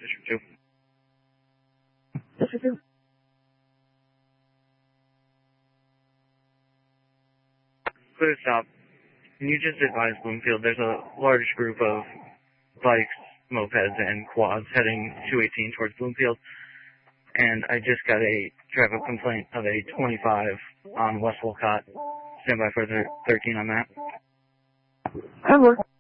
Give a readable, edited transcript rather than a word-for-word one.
District 2. District 2. Clear stop. Can you just advise Bloomfield there's a large group of bikes, mopeds, and quads heading 218 towards Bloomfield, and I just got a traffic complaint of a 25 on West Wolcott. Stand by for 13 on that. Handler.